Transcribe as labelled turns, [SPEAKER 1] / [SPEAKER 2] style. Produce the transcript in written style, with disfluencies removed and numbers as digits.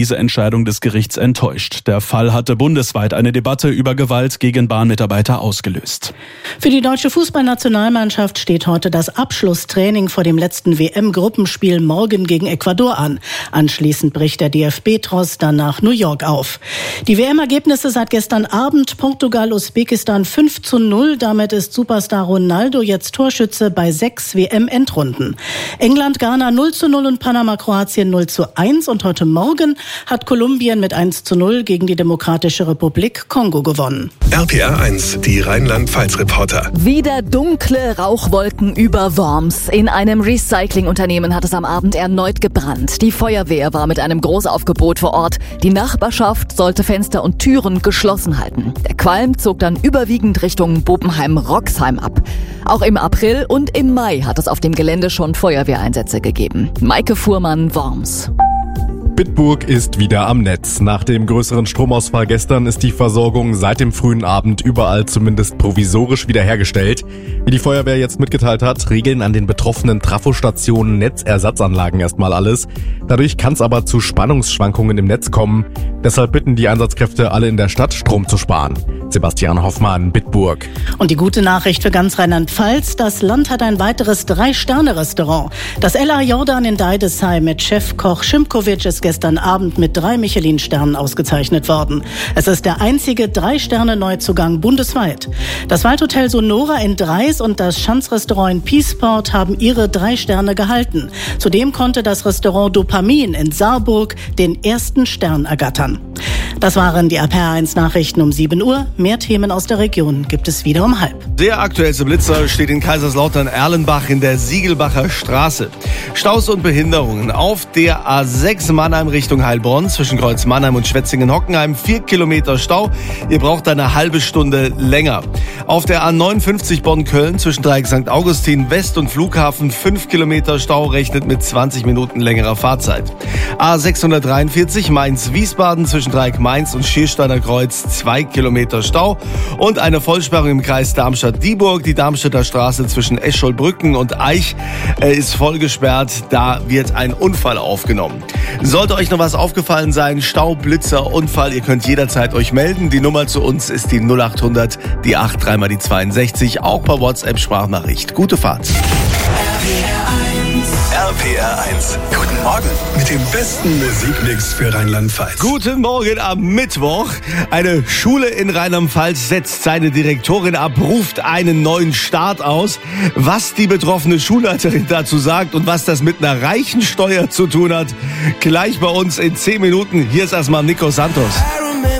[SPEAKER 1] diese Entscheidung des Gerichts enttäuscht. Der Fall hatte bundesweit eine Debatte über Gewalt gegen Bahnmitarbeiter ausgelöst.
[SPEAKER 2] Für die deutsche Fußballnationalmannschaft steht heute das Abschlusstraining vor dem letzten WM-Gruppenspiel morgen gegen Ecuador an. Anschließend bricht der DFB-Tross dann nach New York auf. Die WM-Ergebnisse seit gestern Abend: Portugal, Usbekistan 5:0. Damit ist Superstar Ronaldo jetzt Torschütze bei 6 WM-Endrunden. England, Ghana 0:0 und Panama, Kroatien 0:1. Und heute Morgen hat Kolumbien mit 1:0 gegen die Demokratische Republik Kongo gewonnen.
[SPEAKER 3] RPR 1, die Rheinland-Pfalz-Reporter.
[SPEAKER 4] Wieder dunkle Rauchwolken über Worms. In einem Recyclingunternehmen hat es am Abend erneut gebrannt. Die Feuerwehr war mit einem Großaufgebot vor Ort. Die Nachbarschaft sollte Fenster und Türen geschlossen halten. Der Qualm zog dann überwiegend Richtung Bobenheim-Roxheim ab. Auch im April und im Mai hat es auf dem Gelände schon Feuerwehreinsätze gegeben. Maike Fuhrmann, Worms.
[SPEAKER 5] Bitburg ist wieder am Netz. Nach dem größeren Stromausfall gestern ist die Versorgung seit dem frühen Abend überall zumindest provisorisch wiederhergestellt. Wie die Feuerwehr jetzt mitgeteilt hat, regeln an den betroffenen Trafostationen Netzersatzanlagen erstmal alles. Dadurch kann es aber zu Spannungsschwankungen im Netz kommen. Deshalb bitten die Einsatzkräfte alle in der Stadt, Strom zu sparen. Sebastian Hoffmann, Bitburg.
[SPEAKER 2] Und die gute Nachricht für ganz Rheinland-Pfalz: Das Land hat ein weiteres 3-Sterne-Restaurant. Das Ella Jordan in Deidesheim mit Chefkoch Schimkowitsch ist gestern Abend mit 3 Michelin-Sternen ausgezeichnet worden. Es ist der einzige 3-Sterne-Neuzugang bundesweit. Das Waldhotel Sonora in Dreis und das Schanzrestaurant in Piesport haben ihre 3 Sterne gehalten. Zudem konnte das Restaurant Dopamin in Saarburg den ersten Stern ergattern. Das waren die RPR1 Nachrichten um 7 Uhr. Mehr Themen aus der Region gibt es wieder um 12:30.
[SPEAKER 6] Der aktuellste Blitzer steht in Kaiserslautern-Erlenbach in der Siegelbacher Straße. Staus und Behinderungen auf der A6 Mannheim Richtung Heilbronn zwischen Kreuz Mannheim und Schwetzingen-Hockenheim. 4 Kilometer Stau. Ihr braucht eine halbe Stunde länger. Auf der A59 Bonn-Köln zwischen Dreieck St. Augustin West und Flughafen 5 Kilometer Stau, rechnet mit 20 Minuten längerer Fahrzeit. A643 Mainz-Wiesbaden zwischen Dreieck Mainz und Schiersteiner Kreuz 2 Kilometer Stau und eine Vollsperrung im Kreis Darmstadt-Dieburg. Die Darmstädter Straße zwischen Escholbrücken und Eich ist voll gesperrt. Da wird ein Unfall aufgenommen. Sollte euch noch was aufgefallen sein, Stau, Blitzer, Unfall, ihr könnt jederzeit euch melden. Die Nummer zu uns ist die 0800, die 8, 3 mal die 62, auch per WhatsApp-Sprachnachricht. Gute Fahrt.
[SPEAKER 3] RPR 1. Guten Morgen mit dem besten Musikmix für Rheinland-Pfalz.
[SPEAKER 6] Guten Morgen am Mittwoch. Eine Schule in Rheinland-Pfalz setzt seine Direktorin ab, ruft einen neuen Start aus. Was die betroffene Schulleiterin dazu sagt und was das mit einer reichen Steuer zu tun hat, gleich bei uns in 10 Minuten. Hier ist erstmal Nico Santos.